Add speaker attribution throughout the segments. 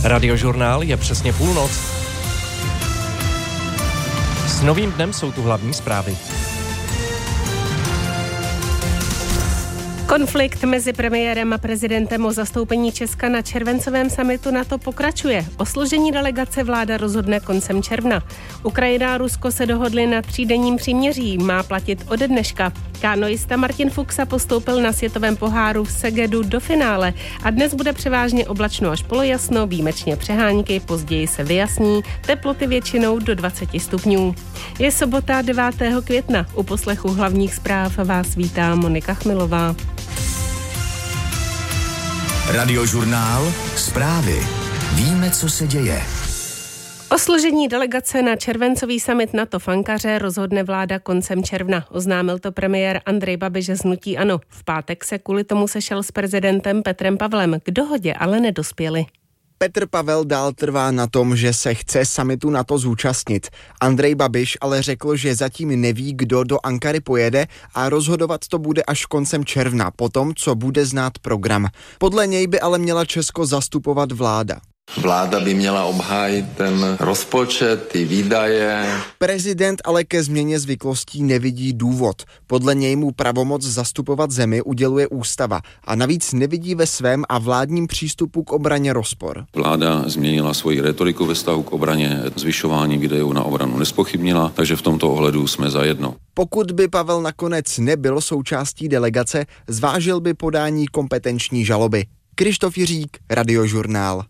Speaker 1: Radiožurnál je přesně půlnoc. S novým dnem jsou tu hlavní zprávy.
Speaker 2: Konflikt mezi premiérem a prezidentem o zastoupení Česka na červencovém summitu NATO pokračuje. O složení delegace vláda rozhodne koncem června. Ukrajina a Rusko se dohodli na 3denním příměří, má platit ode dneška. Kanoista Martin Fuxa postoupil na světovém poháru v Segedu do finále a dnes bude převážně oblačno až polojasno, výjimečně přehánky, později se vyjasní, teploty většinou do 20 stupňů. Je sobota 9. května, u poslechu hlavních zpráv vás vítá Monika Chmilová.
Speaker 3: Radiožurnál, zprávy. Víme, co se děje.
Speaker 2: O složení delegace na červencový summit NATO v Ankaře rozhodne vláda koncem června. Oznámil to premiér Andrej Babiš z hnutí ANO. V pátek se kvůli tomu sešel s prezidentem Petrem Pavlem. K dohodě ale nedospěli.
Speaker 4: Petr Pavel dál trvá na tom, že se chce summitu NATO zúčastnit. Andrej Babiš ale řekl, že zatím neví, kdo do Ankary pojede a rozhodovat to bude až koncem června, potom, co bude znát program. Podle něj by ale měla Česko zastupovat vláda.
Speaker 5: Vláda by měla obhájit ten rozpočet, ty výdaje.
Speaker 4: Prezident ale ke změně zvyklostí nevidí důvod. Podle něj mu pravomoc zastupovat zemi uděluje ústava a navíc nevidí ve svém a vládním přístupu k obraně rozpor.
Speaker 6: Vláda změnila svoji retoriku ve vztahu k obraně, zvyšování výdajů na obranu nespochybnila, takže v tomto ohledu jsme zajedno.
Speaker 4: Pokud by Pavel nakonec nebyl součástí delegace, zvážil by podání kompetenční žaloby. Krištof Jiřík, Radiožurnál.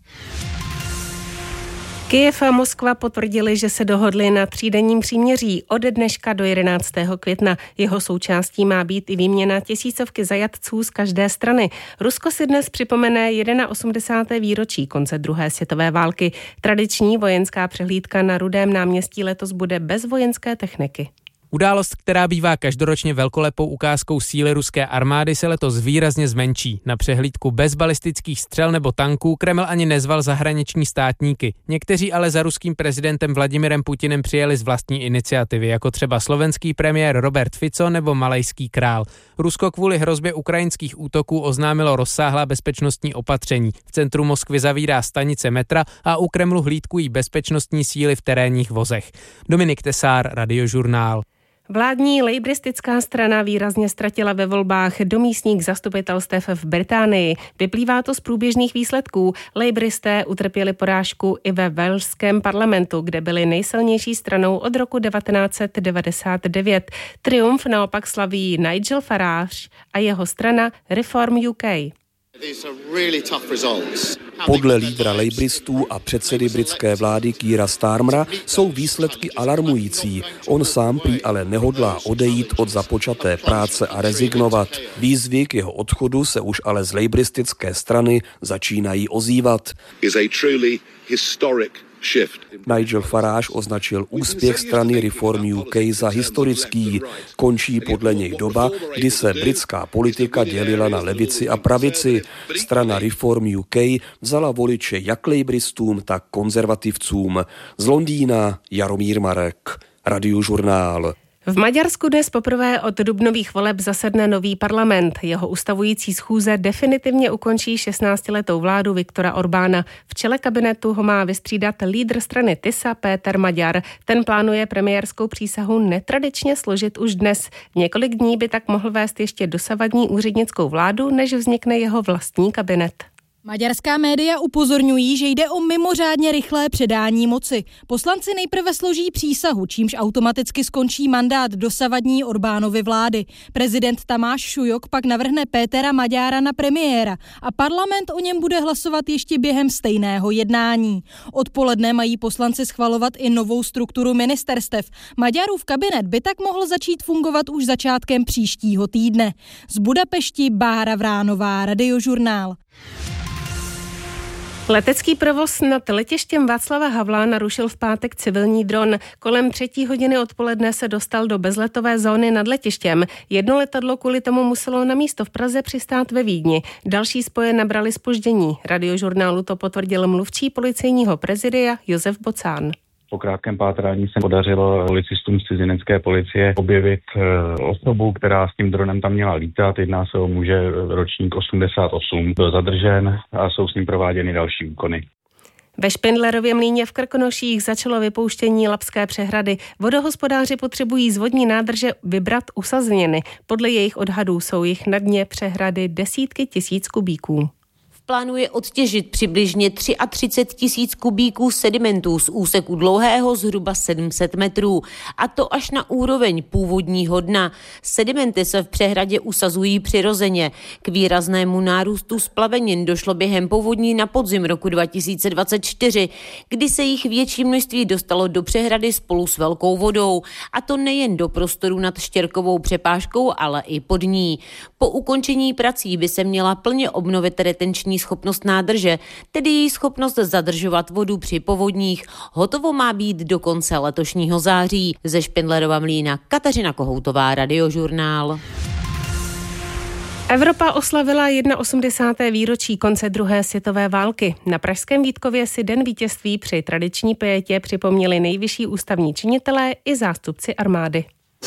Speaker 2: Kyjev a Moskva potvrdili, že se dohodli na 3denním příměří ode dneška do 11. května. Jeho součástí má být i výměna tisícovky zajatců z každé strany. Rusko si dnes připomene 81. výročí konce druhé světové války. Tradiční vojenská přehlídka na Rudém náměstí letos bude bez vojenské techniky.
Speaker 7: Událost, která bývá každoročně velkolepou ukázkou síly ruské armády, se letos výrazně zmenší. Na přehlídku bez balistických střel nebo tanků Kreml ani nezval zahraniční státníky. Někteří ale za ruským prezidentem Vladimirem Putinem přijeli z vlastní iniciativy, jako třeba slovenský premiér Robert Fico nebo malajský král. Rusko kvůli hrozbě ukrajinských útoků oznámilo rozsáhlá bezpečnostní opatření. V centru Moskvy zavírá stanice metra a u Kremlu hlídkují bezpečnostní síly v terénních vozech. Dominik Tesár, Radiožurnál.
Speaker 2: Vládní lejbristická strana výrazně ztratila ve volbách do místních zastupitelstev v Británii. Vyplývá to z průběžných výsledků. Lejbristé utrpěli porážku i ve velšském parlamentu, kde byli nejsilnější stranou od roku 1999. Triumf naopak slaví Nigel Farage a jeho strana Reform UK.
Speaker 8: Podle lídra lejbristů a předsedy britské vlády Keira Starmera jsou výsledky alarmující. On sám prý ale nehodlá odejít od započaté práce a rezignovat. Výzvy k jeho odchodu se už ale z lejbristické strany začínají ozývat. Nigel Farage označil úspěch strany Reform UK za historický. Končí podle něj doba, kdy se britská politika dělila na levici a pravici. Strana Reform UK vzala voliče jak lejbristům, tak konzervativcům. Z Londýna Jaromír Marek, Radiožurnál.
Speaker 2: V Maďarsku dnes poprvé od dubnových voleb zasedne nový parlament. Jeho ustavující schůze definitivně ukončí 16letou vládu Viktora Orbána. V čele kabinetu ho má vystřídat lídr strany TISA Péter Maďar. Ten plánuje premiérskou přísahu netradičně složit už dnes. Několik dní by tak mohl vést ještě dosavadní úřednickou vládu, než vznikne jeho vlastní kabinet.
Speaker 9: Maďarská média upozorňují, že jde o mimořádně rychlé předání moci. Poslanci nejprve složí přísahu, čímž automaticky skončí mandát dosavadní Orbánovy vlády. Prezident Tamáš Šujok pak navrhne Pétera Maďára na premiéra a parlament o něm bude hlasovat ještě během stejného jednání. Odpoledne mají poslanci schvalovat i novou strukturu ministerstev. Maďarův kabinet by tak mohl začít fungovat už začátkem příštího týdne. Z Budapešti Bára Vránová, Radiožurnál.
Speaker 2: Letecký provoz nad letištěm Václava Havla narušil v pátek civilní dron. Kolem 3:00 odpoledne se dostal do bezletové zóny nad letištěm. Jedno letadlo kvůli tomu muselo na místo v Praze přistát ve Vídni. Další spoje nabrali zpoždění. Radiožurnálu to potvrdil mluvčí policejního prezidia Josef Bocán.
Speaker 10: Po krátkém pátrání se podařilo policistům z cizinecké policie objevit osobu, která s tím dronem tam měla lítat. Jedná se o muže ročník 88. Byl zadržen a jsou s ním prováděny další úkony.
Speaker 2: Ve Špindlerově mlýně v Krkonoších začalo vypouštění Labské přehrady. Vodohospodáři potřebují z vodní nádrže vybrat usazněny. Podle jejich odhadů jsou jich na dně přehrady desítky tisíc kubíků.
Speaker 11: Plánuje odtěžit přibližně 33 000 kubíků sedimentů z úseku dlouhého zhruba 700 metrů, a to až na úroveň původního dna. Sedimenty se v přehradě usazují přirozeně. K výraznému nárůstu splavenin došlo během povodní na podzim roku 2024, kdy se jich větší množství dostalo do přehrady spolu s velkou vodou, a to nejen do prostoru nad Štěrkovou přepážkou, ale i pod ní. Po ukončení prací by se měla plně obnovit retenční schopnost nádrže, tedy její schopnost zadržovat vodu při povodních. Hotovo má být do konce letošního září. Ze Špindlerova mlýna Kateřina Kohoutová, Radiožurnál.
Speaker 2: Evropa oslavila 81. výročí konce druhé světové války. Na pražském Vítkově si den vítězství při tradiční pietě připomněli nejvyšší ústavní činitelé i zástupci armády.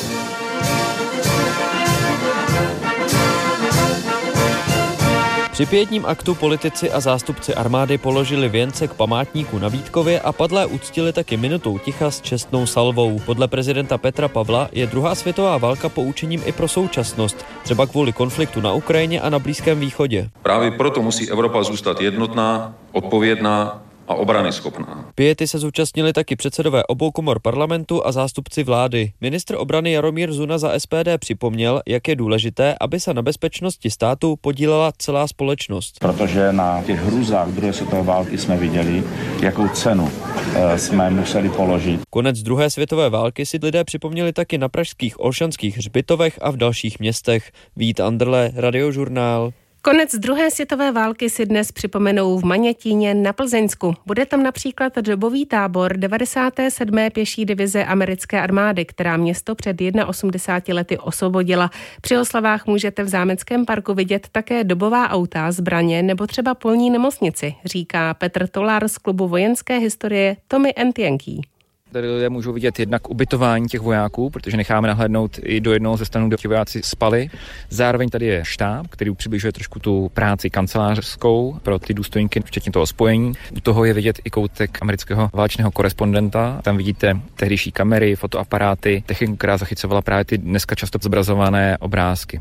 Speaker 12: Při pietním aktu politici a zástupci armády položili věnce k památníku na Vítkově a padlé uctili taky minutou ticha s čestnou salvou. Podle prezidenta Petra Pavla je druhá světová válka poučením i pro současnost, třeba kvůli konfliktu na Ukrajině a na Blízkém východě.
Speaker 6: Právě proto musí Evropa zůstat jednotná, odpovědná a obranyschopná.
Speaker 12: Piety se zúčastnili taky předsedové obou komor parlamentu a zástupci vlády. Ministr obrany Jaromír Zuna za SPD připomněl, jak je důležité, aby se na bezpečnosti státu podílela celá společnost.
Speaker 13: Protože na těch hrůzách druhé světové války jsme viděli, jakou cenu jsme museli položit.
Speaker 12: Konec druhé světové války si lidé připomněli taky na pražských Olšanských hřbitovech a v dalších městech. Vít Anderle, Radiožurnál.
Speaker 2: Konec druhé světové války si dnes připomenou v Manětíně na Plzeňsku. Bude tam například dobový tábor 97. pěší divize americké armády, která město před 81 lety osvobodila. Při oslavách můžete v Zámeckém parku vidět také dobová auta, zbraně nebo třeba polní nemocnici, říká Petr Tolár z klubu vojenské historie Tommy & Yankee.
Speaker 14: Tady lidé můžou vidět jednak ubytování těch vojáků, protože necháme nahlédnout i do jednoho ze stanů, kde ti vojáci spali. Zároveň tady je štáb, který přibližuje trošku tu práci kancelářskou pro ty důstojníky, včetně toho spojení. U toho je vidět i koutek amerického válečného korespondenta. Tam vidíte tehdejší kamery, fotoaparáty, techniku, která zachycovala právě ty dneska často zobrazované obrázky.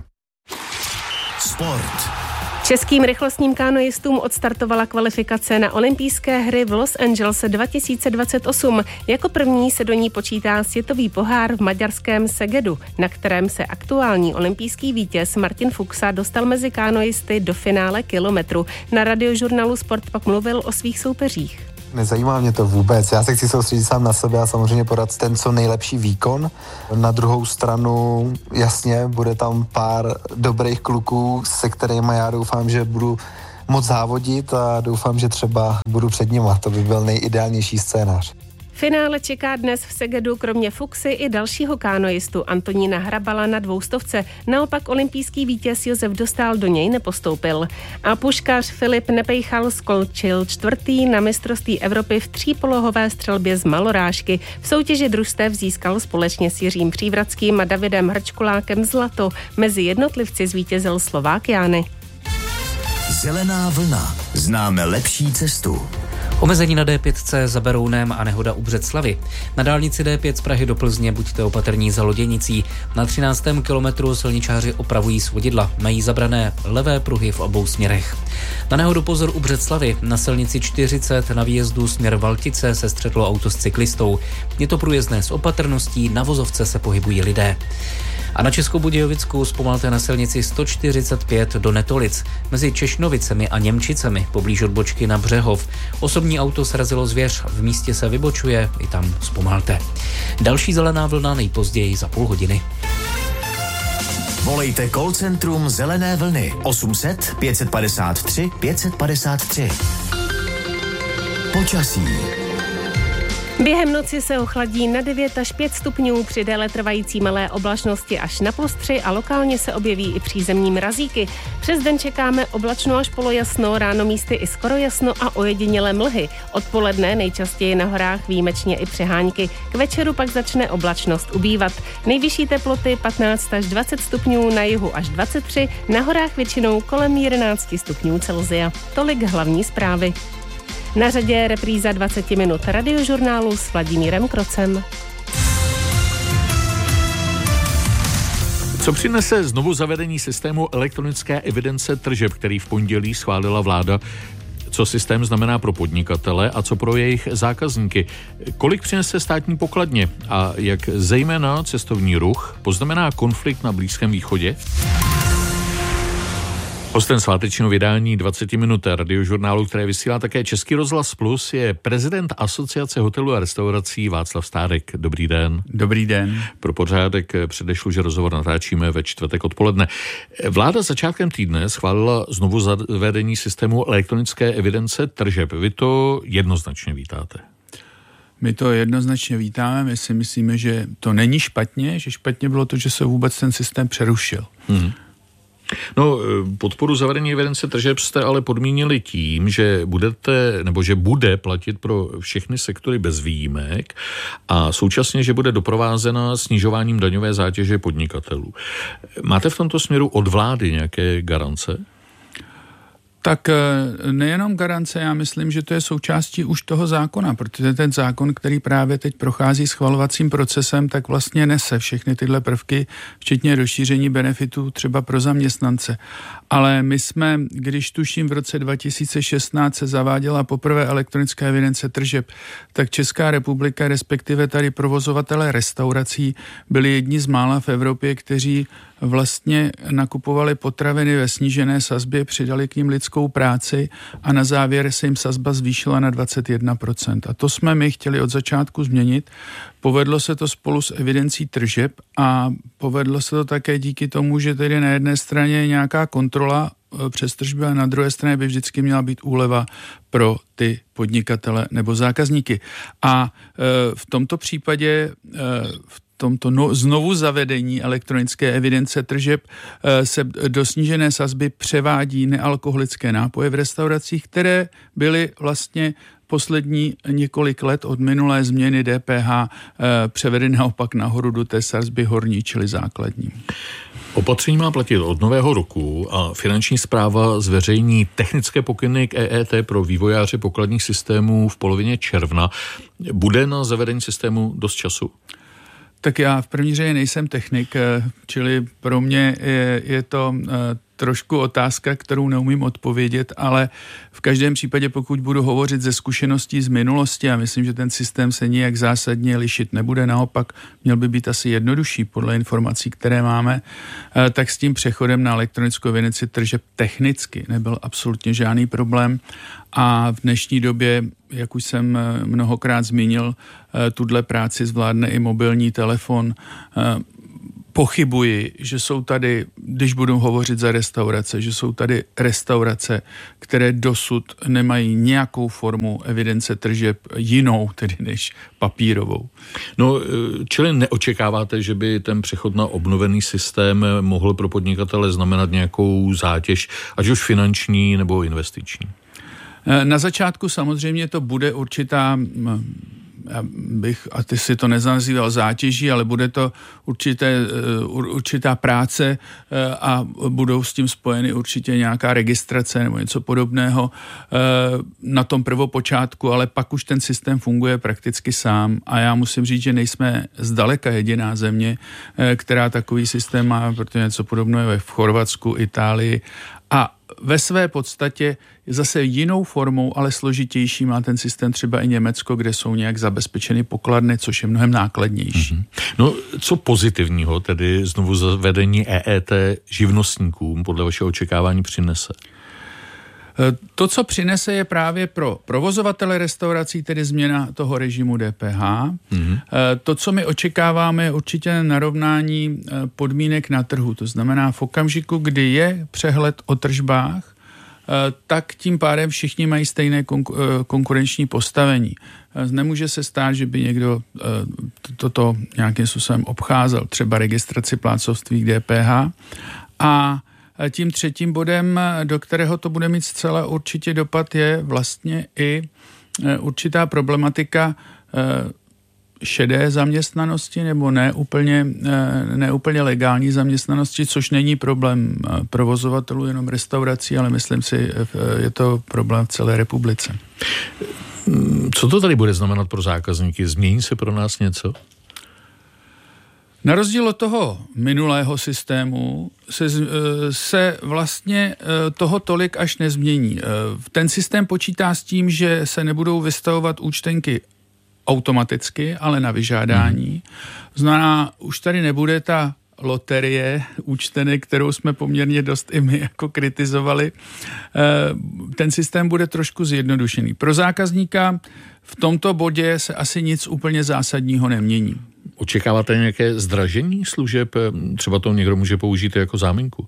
Speaker 3: Sport.
Speaker 2: Českým rychlostním kanoistům odstartovala kvalifikace na olympijské hry v Los Angeles 2028. Jako první se do ní počítá světový pohár v maďarském Segedu, na kterém se aktuální olympijský vítěz Martin Fuxa dostal mezi kanoisty do finále kilometru. Na Radiožurnálu Sport pak mluvil o svých soupeřích.
Speaker 15: Nezajímá mě to vůbec, já se chci soustředit sám na sebe a samozřejmě podat ten co nejlepší výkon. Na druhou stranu, jasně, bude tam pár dobrých kluků, se kterými já doufám, že budu moc závodit a doufám, že třeba budu před nima, to by byl nejideálnější scénář.
Speaker 2: Finále čeká dnes v Segedu kromě Fuxy i dalšího kanoistu Antonína Hrabala na 200. Naopak olympijský vítěz Josef Dostál do něj nepostoupil. A puškař Filip Nepejchal skončil čtvrtý na mistrovství Evropy v třípolohové střelbě z malorážky. V soutěži družstev získal společně s Jiřím Přívratským a Davidem Hrčkulákem zlato. Mezi jednotlivci zvítězil Slovák Jány.
Speaker 3: Zelená vlna. Známe lepší cestu.
Speaker 16: Omezení na D5C za Berounem a nehoda u Břeclavi. Na dálnici D5 z Prahy do Plzně buďte opatrní za Loděnicí. Na 13. kilometru silničáři opravují svodidla. Mají zabrané levé pruhy v obou směrech. Na nehodu pozor u Břeclavi. Na silnici 40 na výjezdu směr Valtice se střetlo auto s cyklistou. Je to průjezdné s opatrností, na vozovce se pohybují lidé. A na Českobudějovicku zpomalte na silnici 145 do Netolic mezi Češnovicemi a Němčicemi poblíž odbočky na Břehov. Osobní auto srazilo zvěř, v místě se vybočuje, i tam zpomalte. Další zelená vlna nejpozději za půl hodiny.
Speaker 3: Volejte call centrum Zelené vlny 800 553 553. Počasí.
Speaker 2: Během noci se ochladí na 9 až 5 stupňů při déle trvající malé oblačnosti až na +3 a lokálně se objeví i přízemní mrazíky. Přes den čekáme oblačno až polojasno, ráno místy i skoro jasno a ojedinělé mlhy. Odpoledne nejčastěji na horách výjimečně i přehánky. K večeru pak začne oblačnost ubývat. Nejvyšší teploty 15 až 20 stupňů, na jihu až 23, na horách většinou kolem 11 stupňů Celsia. Tolik hlavní zprávy. Na řadě je repríza 20 minut radiožurnálu s Vladimírem Krocem.
Speaker 17: Co přinese znovu zavedení systému elektronické evidence tržeb, který v pondělí schválila vláda? Co systém znamená pro podnikatele a co pro jejich zákazníky? Kolik přinese státní pokladně a jak zejména cestovní ruch poznamená konflikt na Blízkém východě? Hostem svátečního vydání 20 minut radiožurnálu, které vysílá také Český rozhlas Plus, je prezident Asociace hotelů a restaurací Václav Stárek. Dobrý den.
Speaker 18: Dobrý den.
Speaker 17: Pro pořádek předešlu, že rozhovor natáčíme ve čtvrtek odpoledne. Vláda začátkem týdne schválila znovu zavedení systému elektronické evidence tržeb. Vy to jednoznačně vítáte.
Speaker 18: My to jednoznačně vítáme, my si myslíme, že to není špatně, že špatně bylo to, že se vůbec ten systém přerušil.
Speaker 17: No, podporu zavedení evidence tržeb jste ale podmínili tím, že bude platit pro všechny sektory bez výjimek a současně, že bude doprovázena snižováním daňové zátěže podnikatelů. Máte v tomto směru od vlády nějaké garance?
Speaker 18: Tak nejenom garance, já myslím, že to je součástí už toho zákona, protože ten zákon, který právě teď prochází schvalovacím procesem, tak vlastně nese všechny tyhle prvky, včetně rozšíření benefitů třeba pro zaměstnance. Ale my jsme, když tuším v roce 2016 se zaváděla poprvé elektronická evidence tržeb, tak Česká republika, respektive tady provozovatelé restaurací, byli jedni z mála v Evropě, kteří vlastně nakupovali potraviny ve snížené sazbě, přidali k nim lidskou práci a na závěr se jim sazba zvýšila na 21%. A to jsme my chtěli od začátku změnit. Povedlo se to spolu s evidencí tržeb a povedlo se to také díky tomu, že tedy na jedné straně je nějaká kontrola přes tržby a na druhé straně by vždycky měla být úleva pro ty podnikatele nebo zákazníky. A v tomto případě tomto znovu zavedení elektronické evidence tržeb se do snížené sazby převádí nealkoholické nápoje v restauracích, které byly vlastně poslední několik let od minulé změny DPH převedeny naopak nahoru do té sazby horní, čili základní.
Speaker 17: Opatření má platit od nového roku a Finanční správa zveřejní technické pokyny k EET pro vývojáře pokladních systémů v polovině června. Bude na zavedení systému dost času?
Speaker 18: Tak já v první řadě nejsem technik, čili pro mě je to trošku otázka, kterou neumím odpovědět, ale v každém případě, pokud budu hovořit ze zkušeností z minulosti, a myslím, že ten systém se nijak zásadně lišit nebude, naopak měl by být asi jednodušší podle informací, které máme, tak s tím přechodem na elektronickou evidenci tržeb technicky nebyl absolutně žádný problém. A v dnešní době, jak už jsem mnohokrát zmínil, tuhle práci zvládne i mobilní telefon. Pochybuji, že jsou tady, když budu hovořit za restaurace, že jsou tady restaurace, které dosud nemají nějakou formu evidence tržeb jinou, tedy než papírovou.
Speaker 17: No, čili neočekáváte, že by ten přechod na obnovený systém mohl pro podnikatele znamenat nějakou zátěž, ať už finanční nebo investiční?
Speaker 18: Na začátku samozřejmě to bude určitá, a ty si to nenazýval zátěží, ale bude to určitá práce a budou s tím spojeny určitě nějaká registrace nebo něco podobného na tom prvopočátku, ale pak už ten systém funguje prakticky sám a já musím říct, že nejsme zdaleka jediná země, která takový systém má, protože něco podobného je v Chorvatsku, Itálii a ve své podstatě zase jinou formou, ale složitější má ten systém třeba i Německo, kde jsou nějak zabezpečeny pokladny, což je mnohem nákladnější.
Speaker 17: Mm-hmm. No, co pozitivního tedy znovu zavedení EET živnostníkům podle vašeho očekávání přinese?
Speaker 18: To, co přinese, je právě pro provozovatele restaurací, tedy změna toho režimu DPH. Mm-hmm. To, co my očekáváme, je určitě narovnání podmínek na trhu. To znamená v okamžiku, kdy je přehled o tržbách, tak tím pádem všichni mají stejné konkurenční postavení. Nemůže se stát, že by někdo toto nějakým způsobem obcházel, třeba registraci plátcovství k DPH. A tím třetím bodem, do kterého to bude mít zcela určitě dopad, je vlastně i určitá problematika šedé zaměstnanosti nebo neúplně legální zaměstnanosti, což není problém provozovatelů, jenom restaurací, ale myslím si, je to problém v celé republice.
Speaker 17: Co to tady bude znamenat pro zákazníky? Změní se pro nás něco?
Speaker 18: Na rozdíl od toho minulého systému se vlastně toho tolik až nezmění. Ten systém počítá s tím, že se nebudou vystavovat účtenky automaticky, ale na vyžádání. Znamená, už tady nebude ta loterie účtenek, kterou jsme poměrně dost i my jako kritizovali. Ten systém bude trošku zjednodušený. Pro zákazníka v tomto bodě se asi nic úplně zásadního nemění.
Speaker 17: Očekáváte nějaké zdražení služeb? Třeba to někdo může použít jako záminku?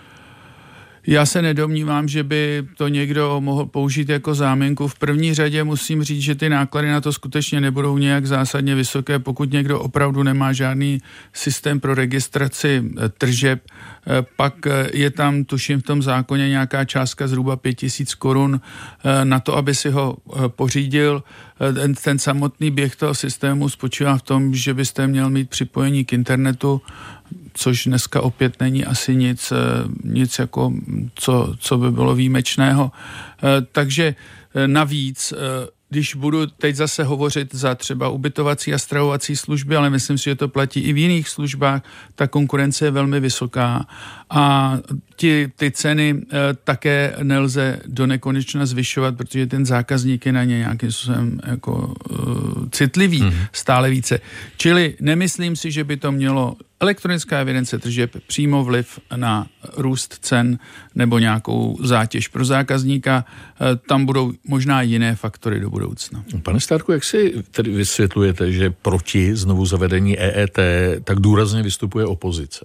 Speaker 18: Já se nedomnívám, že by to někdo mohl použít jako záminku. V první řadě musím říct, že ty náklady na to skutečně nebudou nějak zásadně vysoké, pokud někdo opravdu nemá žádný systém pro registraci tržeb. Pak je tam, tuším, v tom zákoně nějaká částka zhruba 5 000 korun na to, aby si ho pořídil. Ten samotný běh toho systému spočívá v tom, že byste měl mít připojení k internetu, což dneska opět není asi nic jako, co by bylo výjimečného. Takže navíc, když budu teď zase hovořit za třeba ubytovací a stravovací služby, ale myslím si, že to platí i v jiných službách, ta konkurence je velmi vysoká a ty ceny také nelze do nekonečna zvyšovat, protože ten zákazník je na ně nějakým způsobem jako citlivý stále více. Čili nemyslím si, že by to mělo elektronická evidence tržeb přímo vliv na růst cen nebo nějakou zátěž pro zákazníka. Tam budou možná jiné faktory do budoucna.
Speaker 17: Pane Stárku, jak si tedy vysvětlujete, že proti znovu zavedení EET tak důrazně vystupuje opozice?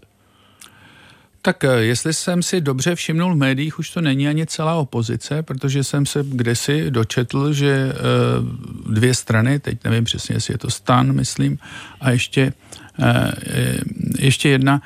Speaker 18: Tak jestli jsem si dobře všimnul v médiích, už to není ani celá opozice, protože jsem se kdesi dočetl, že dvě strany, teď nevím přesně, jestli je to STAN, myslím, a ještě jedna,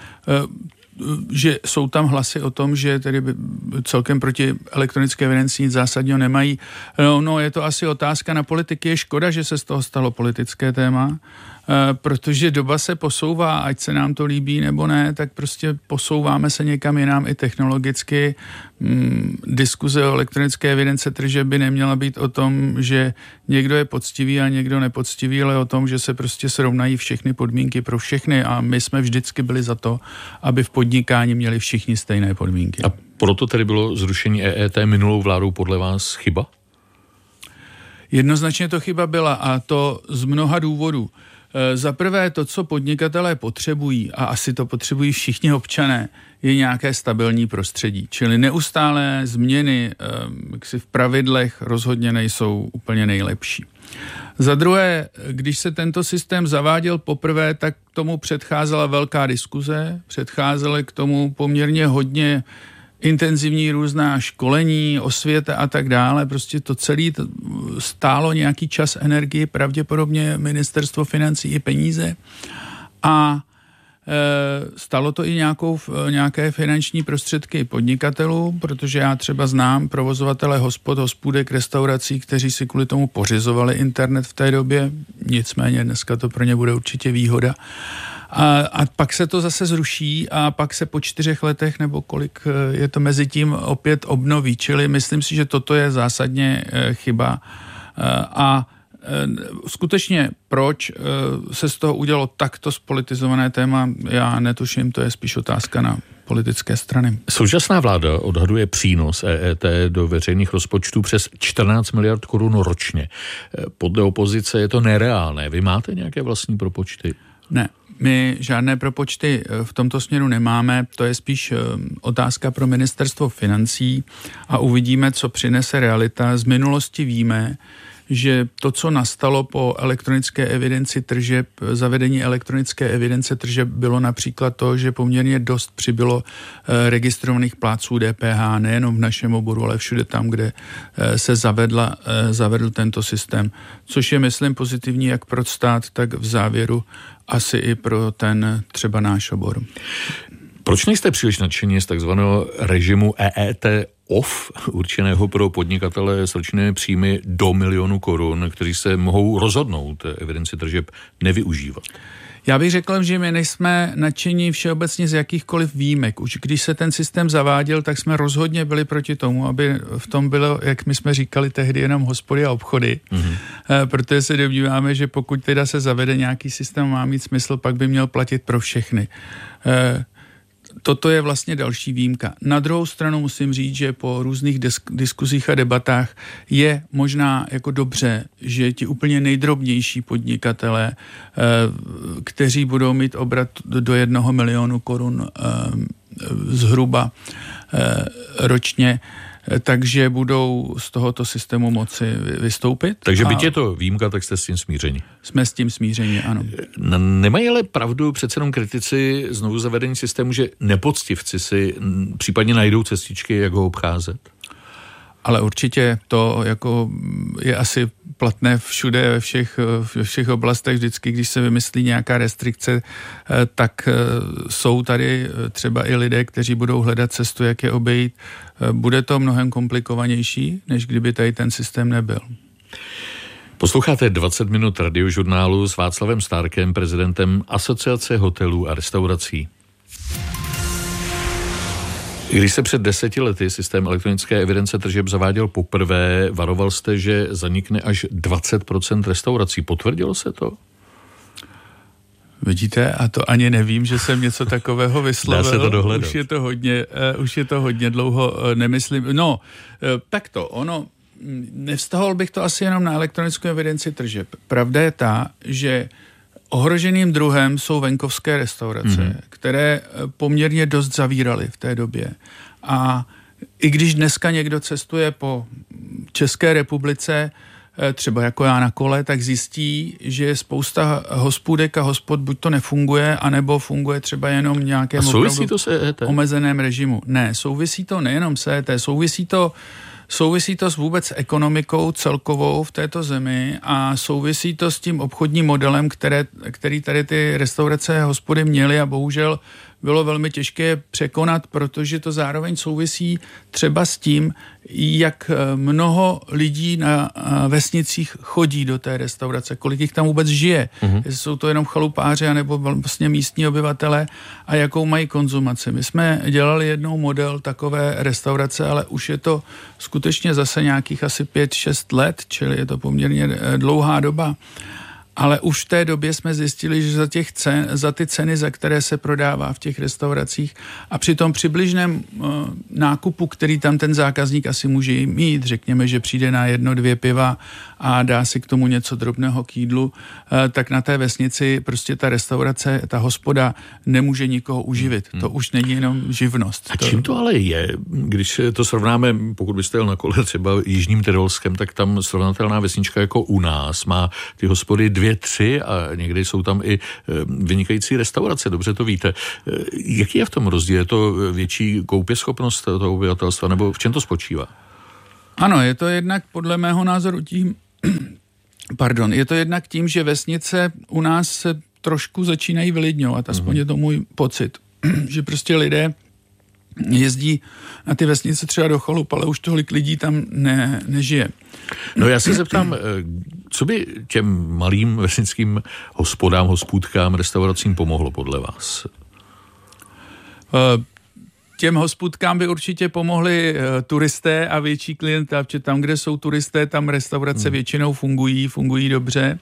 Speaker 18: že jsou tam hlasy o tom, že tedy celkem proti elektronické evidenci nic zásadního nemají. No, je to asi otázka na politiky. Je škoda, že se z toho stalo politické téma, protože doba se posouvá, ať se nám to líbí nebo ne, tak prostě posouváme se někam jinam i technologicky. Diskuze o elektronické evidence tržeb by neměla být o tom, že někdo je poctivý a někdo nepoctivý, ale o tom, že se prostě srovnají všechny podmínky pro všechny a my jsme vždycky byli za to, aby v podnikání měli všichni stejné podmínky.
Speaker 17: A proto tedy bylo zrušení EET minulou vládou podle vás chyba?
Speaker 18: Jednoznačně to chyba byla a to z mnoha důvodů. Za prvé to, co podnikatelé potřebují, a asi to potřebují všichni občané, je nějaké stabilní prostředí. Čili neustálé změny v pravidlech rozhodně nejsou úplně nejlepší. Za druhé, když se tento systém zaváděl poprvé, tak tomu předcházela velká diskuze, předcházely k tomu poměrně hodně intenzivní různá školení, osvěta a tak dále. Prostě to celé stálo nějaký čas, energii, pravděpodobně ministerstvo financí i peníze. A stalo to i nějaké finanční prostředky podnikatelů, protože já třeba znám provozovatele hospůdek, restaurací, kteří si kvůli tomu pořizovali internet v té době. Nicméně dneska to pro ně bude určitě výhoda. A pak se to zase zruší a pak se po 4 letech, nebo kolik je to mezi tím, opět obnoví. Čili myslím si, že toto je zásadně chyba. A skutečně proč se z toho udělalo takto spolitizované téma, já netuším, to je spíš otázka na politické strany.
Speaker 17: Současná vláda odhaduje přínos EET do veřejných rozpočtů přes 14 miliard korun ročně. Podle opozice je to nereálné. Vy máte nějaké vlastní propočty?
Speaker 18: Ne. My žádné propočty v tomto směru nemáme, to je spíš otázka pro ministerstvo financí a uvidíme, co přinese realita. Z minulosti víme, že to, co nastalo po elektronické evidenci tržeb, zavedení elektronické evidence tržeb, bylo například to, že poměrně dost přibylo registrovaných plátců DPH, nejenom v našem oboru, ale všude tam, kde se zavedl tento systém. Což je, myslím, pozitivní jak pro stát, tak v závěru asi i pro ten třeba náš obor.
Speaker 17: Proč nejste příliš nadšení z takzvaného režimu EET off, určeného pro podnikatele s ročními příjmy do 1 milionu korun, kteří se mohou rozhodnout evidenci tržeb nevyužívat?
Speaker 18: Já bych řekl, že my nejsme nadšení všeobecně z jakýchkoliv výjimek. Už když se ten systém zaváděl, tak jsme rozhodně byli proti tomu, aby v tom bylo, jak my jsme říkali tehdy, jenom hospody a obchody. Protože se domníváme, že pokud teda se zavede nějaký systém, má mít smysl, pak by měl platit pro všechny. Toto je vlastně další výjimka. Na druhou stranu musím říct, že po různých diskuzích a debatách je možná jako dobře, že ti úplně nejdrobnější podnikatelé, kteří budou mít obrat do 1 milionu korun zhruba ročně, takže budou z tohoto systému moci vystoupit.
Speaker 17: Takže byť je to výjimka, tak jste s tím smířeni.
Speaker 18: Jsme s tím smířeni, ano.
Speaker 17: Nemají ale pravdu přece jenom kritici znovu zavedení systému, že nepoctivci si případně najdou cestičky, jak ho obcházet?
Speaker 18: Ale určitě to jako je asi platné všude, ve všech oblastech. Vždycky, když se vymyslí nějaká restrikce, tak jsou tady třeba i lidé, kteří budou hledat cestu, jak je obejít. Bude to mnohem komplikovanější, než kdyby tady ten systém nebyl.
Speaker 17: Posloucháte 20 minut radiožurnálu s Václavem Stárkem, prezidentem Asociace hotelů a restaurací. Když se před 10 lety systém elektronické evidence tržeb zaváděl poprvé, varoval jste, že zanikne až 20% restaurací. Potvrdilo se to?
Speaker 18: Vidíte, a to ani nevím, že jsem něco takového vyslovil.
Speaker 17: Dá se to dohledat.
Speaker 18: Už je to hodně dlouho, nemyslím. No, takto, nevztahoval bych to asi jenom na elektronickou evidenci tržeb. Pravda je ta, že ohroženým druhem jsou venkovské restaurace, které poměrně dost zavíraly v té době. A i když dneska někdo cestuje po České republice, třeba jako já na kole, tak zjistí, že je spousta hospůdek a hospod buď to nefunguje, anebo funguje třeba jenom v nějakém omezeném režimu. Ne, souvisí to nejenom s EET, souvisí to s vůbec ekonomikou celkovou v této zemi a souvisí to s tím obchodním modelem, který tady ty restaurace a hospody měly a bohužel bylo velmi těžké překonat, protože to zároveň souvisí třeba s tím, jak mnoho lidí na vesnicích chodí do té restaurace, kolik jich tam vůbec žije. Jestli jsou to jenom chalupáři anebo vlastně místní obyvatele a jakou mají konzumaci. My jsme dělali jednou model takové restaurace, ale už je to skutečně zase nějakých asi 5-6 let, čili je to poměrně dlouhá doba. Ale už v té době jsme zjistili, že za ty ceny, za které se prodává v těch restauracích a při tom přibližném nákupu, který tam ten zákazník asi může mít, řekněme, že přijde na 1-2 piva a dá si k tomu něco drobného k jídlu, tak na té vesnici prostě ta restaurace, ta hospoda nemůže nikoho uživit. To už není jenom živnost.
Speaker 17: A čím to ale je? Když to srovnáme, pokud byste jel na kole třeba Jižním Tyrolskem, tak tam srovnatelná vesnička jako u nás má ty hospody 2-3 a někdy jsou tam i vynikající restaurace, dobře to víte. Jaký je v tom rozdíl? Je to větší koupěschopnost toho obyvatelstva, nebo v čem to spočívá?
Speaker 18: Ano, je to jednak podle mého názoru tím, je to jednak tím, že vesnice u nás se trošku začínají vylidňovat, aspoň je to můj pocit, že prostě lidé jezdí na ty vesnice třeba do chalup, ale už tolik lidí tam nežije.
Speaker 17: No já se zeptám, co by těm malým vesnickým hospodám, hospůdkám, restauracím pomohlo podle vás?
Speaker 18: Těm hospůdkám by určitě pomohli turisté a větší klienta, protože tam, kde jsou turisté, tam restaurace většinou fungují dobře.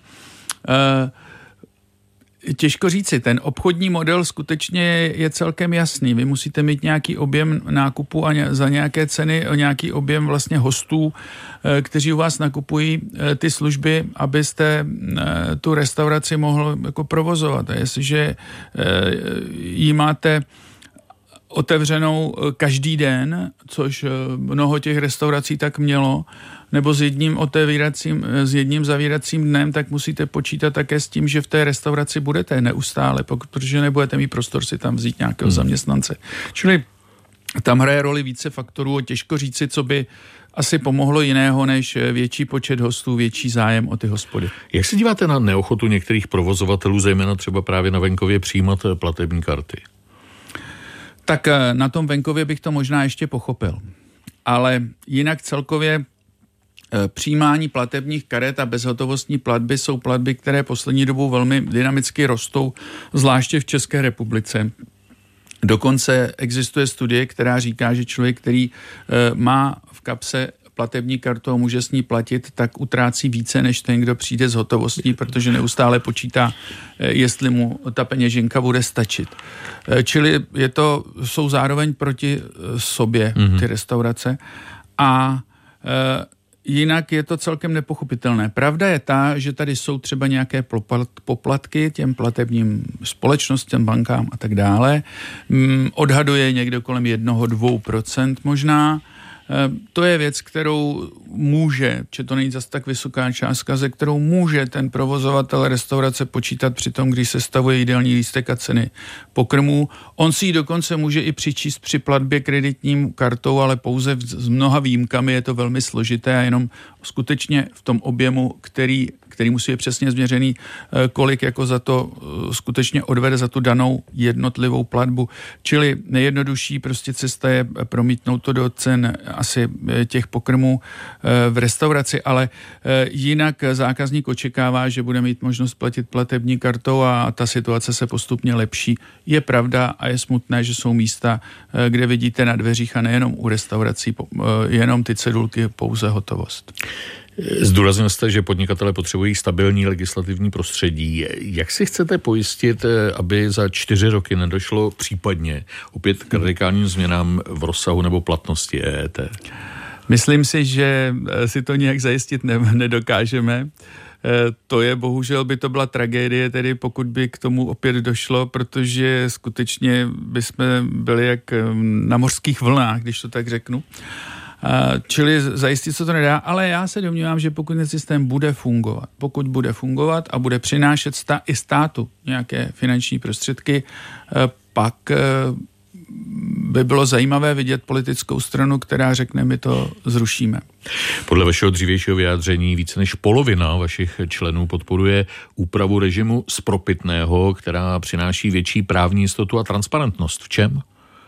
Speaker 18: Těžko říci, ten obchodní model skutečně je celkem jasný. Vy musíte mít nějaký objem nákupu a za nějaké ceny nějaký objem vlastně hostů, kteří u vás nakupují ty služby, abyste tu restauraci mohl jako provozovat. A jestliže ji máte otevřenou každý den, což mnoho těch restaurací tak mělo, nebo s jedním zavíracím dnem, tak musíte počítat také s tím, že v té restauraci budete neustále, protože nebudete mít prostor si tam vzít nějakého zaměstnance. Čili tam hraje roli více faktorů, těžko říci, co by asi pomohlo jiného, než větší počet hostů, větší zájem o ty hospody.
Speaker 17: Jak se díváte na neochotu některých provozovatelů, zejména třeba právě na venkově, přijímat platební karty?
Speaker 18: Tak na tom venkově bych to možná ještě pochopil. Ale jinak celkově přijímání platebních karet a bezhotovostní platby jsou platby, které poslední dobou velmi dynamicky rostou, zvláště v České republice. Dokonce existuje studie, která říká, že člověk, který má v kapse platební kartu a může s ní platit, tak utrácí více než ten, kdo přijde s hotovostí, protože neustále počítá, jestli mu ta peněženka bude stačit. Čili jsou zároveň proti sobě ty restaurace a jinak je to celkem nepochopitelné. Pravda je ta, že tady jsou třeba nějaké poplatky těm platebním společnostem, bankám a tak dále. Odhaduje někdo kolem 1-2% možná. To je věc, kterou může, či to není zase tak vysoká částka, ze kterou může ten provozovatel restaurace počítat při tom, když se stavuje jídelní lístek a ceny pokrmů. On si ji dokonce může i přičíst při platbě kreditním kartou, ale pouze s mnoha výjimkami je to velmi složité a jenom skutečně v tom objemu, který musí být přesně změřený, kolik jako za to skutečně odvede za tu danou jednotlivou platbu. Čili nejjednodušší prostě cesta je promítnout to do cen asi těch pokrmů v restauraci, ale jinak zákazník očekává, že bude mít možnost platit platební kartou a ta situace se postupně lepší. Je pravda a je smutné, že jsou místa, kde vidíte na dveřích a nejenom u restaurací jenom ty cedulky, pouze hotovost.
Speaker 17: Zdůraznil jste, že podnikatelé potřebují stabilní legislativní prostředí. Jak si chcete pojistit, aby za 4 roky nedošlo případně opět k radikálním změnám v rozsahu nebo platnosti EET?
Speaker 18: Myslím si, že si to nějak zajistit nedokážeme. To je, bohužel by to byla tragédie, tedy pokud by k tomu opět došlo, protože skutečně bychom byli jak na mořských vlnách, když to tak řeknu. Čili zajistit se to nedá, ale já se domnívám, že pokud ten systém bude fungovat a bude přinášet i státu nějaké finanční prostředky, pak by bylo zajímavé vidět politickou stranu, která řekne, my to zrušíme.
Speaker 17: Podle vašeho dřívějšího vyjádření více než polovina vašich členů podporuje úpravu režimu spropitného, která přináší větší právní jistotu a transparentnost. V čem?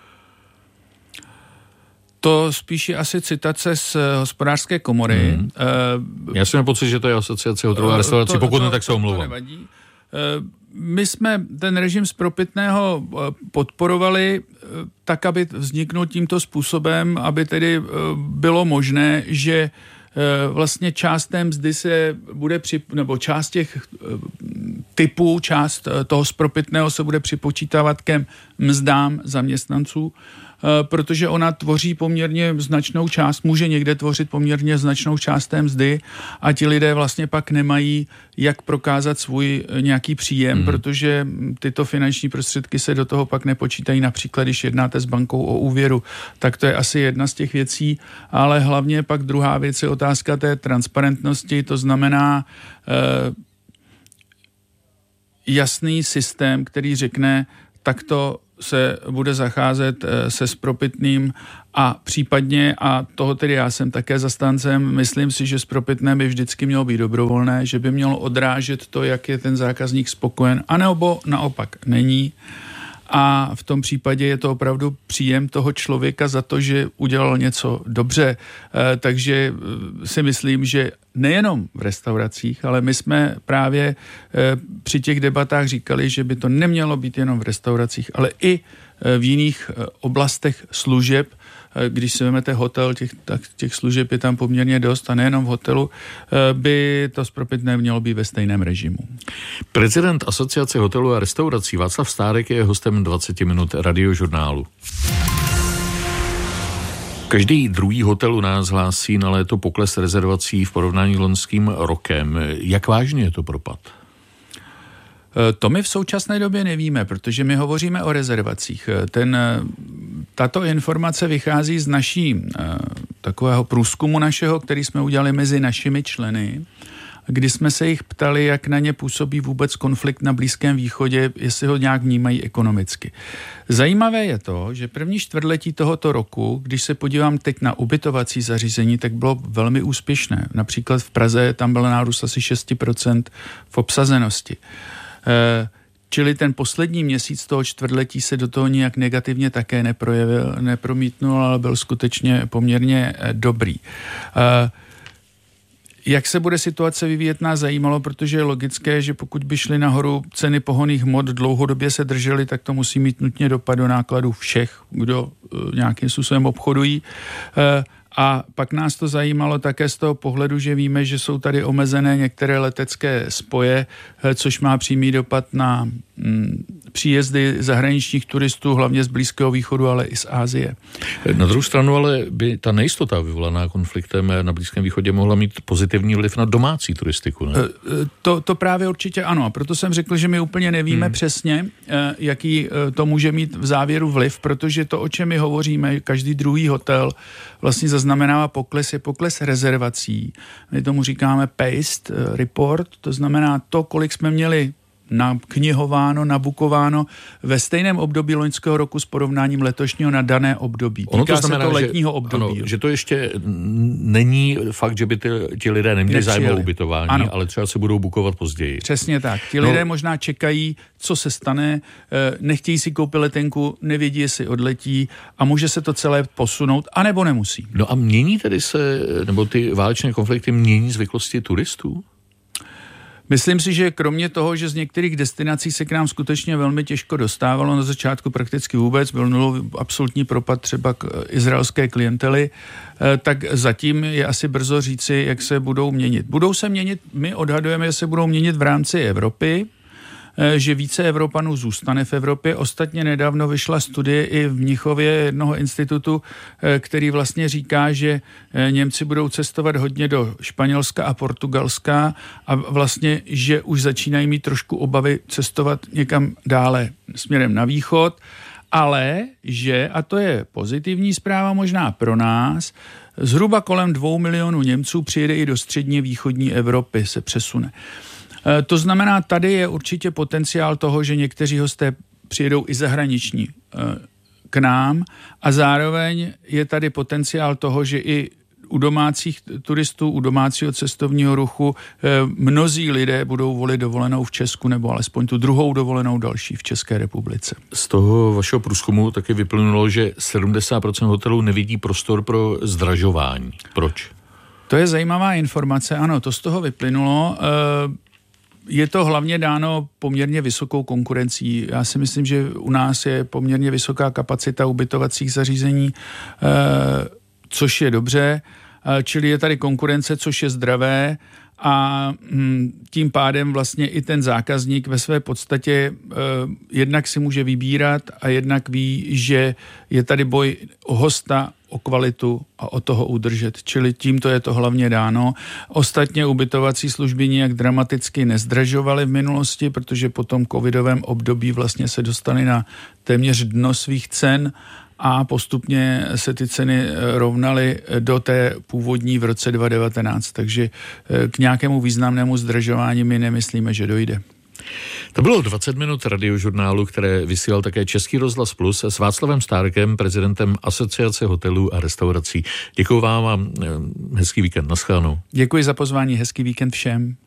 Speaker 18: To spíš je asi citace z Hospodářské komory.
Speaker 17: Já jsem měl pocit, že to je asociace hotelů a restaurací, pokud ne, tak se omlouvám.
Speaker 18: My jsme ten režim spropitného podporovali tak, aby vzniknul tímto způsobem, aby tedy bylo možné, že vlastně část té mzdy se bude nebo část těch typů, část toho spropitného se bude připočítávat ke mzdám zaměstnanců, protože ona tvoří poměrně značnou část, může někde tvořit poměrně značnou část té mzdy a ti lidé vlastně pak nemají jak prokázat svůj nějaký příjem, protože tyto finanční prostředky se do toho pak nepočítají, například když jednáte s bankou o úvěru, tak to je asi jedna z těch věcí, ale hlavně pak druhá věc je otázka té transparentnosti, to znamená jasný systém, který řekne, takto se bude zacházet se spropitným a případně, a toho tedy já jsem také zastáncem, myslím si, že spropitné by vždycky mělo být dobrovolné, že by mělo odrážet to, jak je ten zákazník spokojen, anebo naopak není. A v tom případě je to opravdu příjem toho člověka za to, že udělal něco dobře. Takže si myslím, že nejenom v restauracích, ale my jsme právě při těch debatách říkali, že by to nemělo být jenom v restauracích, ale i v jiných oblastech služeb. Když si vezmete hotel, těch služeb je tam poměrně dost a nejenom v hotelu, by to spropitné mělo být ve stejném režimu.
Speaker 17: Prezident Asociace hotelů a restaurací Václav Stárek je hostem 20 minut radiožurnálu. Každý druhý hotel u nás hlásí na léto pokles rezervací v porovnání s loňským rokem. Jak vážný je to propad?
Speaker 18: To my v současné době nevíme, protože my hovoříme o rezervacích. Tato informace vychází z naší takového průzkumu našeho, který jsme udělali mezi našimi členy, kdy jsme se jich ptali, jak na ně působí vůbec konflikt na Blízkém východě, jestli ho nějak vnímají ekonomicky. Zajímavé je to, že první čtvrtletí tohoto roku, když se podívám teď na ubytovací zařízení, tak bylo velmi úspěšné. Například v Praze tam byl nárůst asi 6% v obsazenosti. čili ten poslední měsíc toho čtvrtletí se do toho nijak negativně také nepromítnul, ale byl skutečně poměrně dobrý. Jak se bude situace vyvíjet, nás zajímalo, protože je logické, že pokud by šly nahoru ceny pohonných hmot, dlouhodobě se držely, tak to musí mít nutně dopad do nákladů všech, kdo nějakým způsobem obchodují. A pak nás to zajímalo také z toho pohledu, že víme, že jsou tady omezené některé letecké spoje, což má přímý dopad na příjezdy zahraničních turistů, hlavně z Blízkého východu, ale i z Asie.
Speaker 17: Na druhou stranu ale by ta nejistota vyvolaná konfliktem na Blízkém východě mohla mít pozitivní vliv na domácí turistiku, ne?
Speaker 18: To právě určitě ano. A proto jsem řekl, že my úplně nevíme přesně, jaký to může mít v závěru vliv, protože to, o čem my hovoříme, každý druhý hotel vlastně zaznamenává pokles, je pokles rezervací. My tomu říkáme paced report, to znamená to, kolik jsme měli naknihováno, nabukováno ve stejném období loňského roku s porovnáním letošního na dané období. Týká se to letního období.
Speaker 17: Ano, že to ještě není fakt, že by ti lidé neměli zájem o ubytování, ale třeba se budou bukovat později.
Speaker 18: Přesně tak. Ti lidé možná čekají, co se stane, nechtějí si koupit letenku, nevědí, jestli odletí a může se to celé posunout, anebo nemusí.
Speaker 17: No a mění tedy nebo ty válečné konflikty mění zvyklosti turistů?
Speaker 18: Myslím si, že kromě toho, že z některých destinací se k nám skutečně velmi těžko dostávalo, na začátku prakticky vůbec, byl nulový absolutní propad třeba k izraelské klientely, tak zatím je asi brzo říci, jak se budou měnit. Budou se měnit, my odhadujeme, že se budou měnit v rámci Evropy, že více Evropanů zůstane v Evropě. Ostatně nedávno vyšla studie i v Mnichově jednoho institutu, který vlastně říká, že Němci budou cestovat hodně do Španělska a Portugalska a vlastně, že už začínají mít trošku obavy cestovat někam dále směrem na východ, ale že, a to je pozitivní zpráva možná pro nás, zhruba kolem 2 milionů Němců přijede i do středně východní Evropy, se přesune. To znamená, tady je určitě potenciál toho, že někteří hosté přijedou i zahraniční k nám a zároveň je tady potenciál toho, že i u domácích turistů, u domácího cestovního ruchu mnozí lidé budou volit dovolenou v Česku nebo alespoň tu druhou dovolenou další v České republice.
Speaker 17: Z toho vašeho průzkumu taky vyplynulo, že 70% hotelů nevidí prostor pro zdražování. Proč?
Speaker 18: To je zajímavá informace, ano, to z toho vyplynulo. Je to hlavně dáno poměrně vysokou konkurencí. Já si myslím, že u nás je poměrně vysoká kapacita ubytovacích zařízení, což je dobře, čili je tady konkurence, což je zdravé a tím pádem vlastně i ten zákazník ve své podstatě jednak si může vybírat a jednak ví, že je tady boj o hosta, o kvalitu a o toho udržet. Čili tímto je to hlavně dáno. Ostatně ubytovací služby nijak dramaticky nezdražovaly v minulosti, protože po tom covidovém období vlastně se dostaly na téměř dno svých cen a postupně se ty ceny rovnaly do té původní v roce 2019. Takže k nějakému významnému zdražování my nemyslíme, že dojde.
Speaker 17: To bylo 20 minut radiožurnálu, které vysílal také Český rozhlas Plus s Václavem Stárkem, prezidentem Asociace hotelů a restaurací. Děkuji vám a hezký víkend. Naschledanou.
Speaker 18: Děkuji za pozvání, hezký víkend všem.